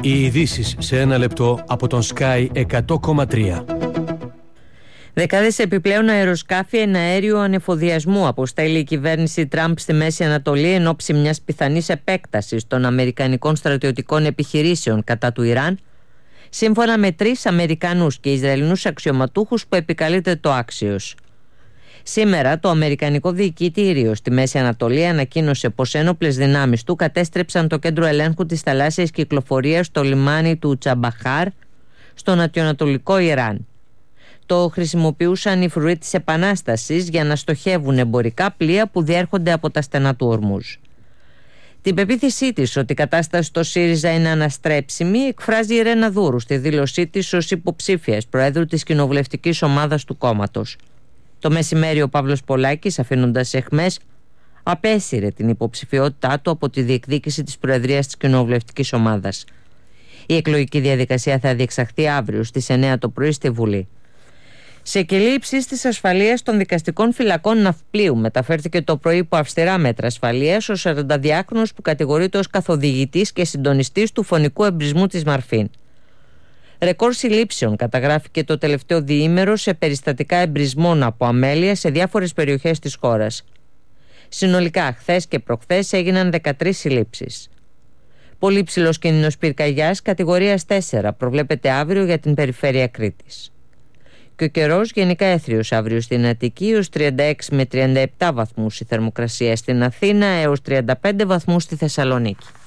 Οι ειδήσεις σε ένα λεπτό από τον Sky 100,3. Δεκάδες επιπλέον αεροσκάφη εναέριου ανεφοδιασμού αποστέλει η κυβέρνηση Τραμπ στη Μέση Ανατολή εν ώψη μιας πιθανής επέκτασης των αμερικανικών στρατιωτικών επιχειρήσεων κατά του Ιράν, σύμφωνα με 3 Αμερικανούς και Ισραηλινούς αξιωματούχους που επικαλείται το Axios. Σήμερα το Αμερικανικό Διοικητήριο στη Μέση Ανατολή ανακοίνωσε πως ένοπλες δυνάμεις του κατέστρεψαν το κέντρο ελέγχου της θαλάσσιας κυκλοφορίας στο λιμάνι του Τσαμπαχάρ στο νοτιοανατολικό Ιράν. Το χρησιμοποιούσαν οι φρουροί της Επανάστασης για να στοχεύουν εμπορικά πλοία που διέρχονται από τα στενά του Ορμούζ. Την πεποίθησή της ότι η κατάσταση στο ΣΥΡΙΖΑ είναι αναστρέψιμη εκφράζει η Ρένα Δούρου στη δήλωσή της ως υποψήφιας προέδρου της κοινοβουλευτικής ομάδας του κόμματος. Το μεσημέρι ο Παύλος Πολάκης, αφήνοντας εχμές, απέσυρε την υποψηφιότητά του από τη διεκδίκηση της προεδρίας της κοινοβουλευτικής ομάδας. Η εκλογική διαδικασία θα διεξαχθεί αύριο στις 9 το πρωί στη Βουλή. Σε κελί υψής της ασφαλείας των δικαστικών φυλακών Ναυπλίου μεταφέρθηκε το πρωί υπό αυστηρά μέτρα ασφαλείας ο 42χρονος που κατηγορείται ως καθοδηγητής και συντονιστής του φωνικού εμπρισμού της Μαρφίν. Ρεκόρ συλλήψεων καταγράφηκε το τελευταίο διήμερο σε περιστατικά εμπρισμών από αμέλεια σε διάφορες περιοχές της χώρας. Συνολικά, χθες και προχθές έγιναν 13 συλλήψεις. Πολύ ψηλός κίνδυνος πυρκαγιάς κατηγορίας 4 προβλέπεται αύριο για την περιφέρεια Κρήτης. Και ο καιρός γενικά έθριος αύριο στην Αττική έως 36 με 37 βαθμούς η θερμοκρασία στην Αθήνα έως 35 βαθμούς στη Θεσσαλονίκη.